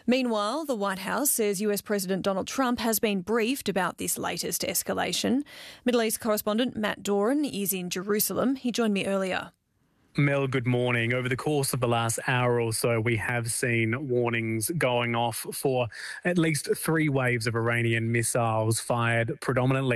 Meanwhile, the White House says US President Donald Trump has been briefed about this latest escalation. Middle East correspondent Matt Doran is in Jerusalem. He joined me earlier. Mel, good morning. Over the course of the last hour or so, we have seen warnings going off for at least 3 waves of Iranian missiles fired predominantly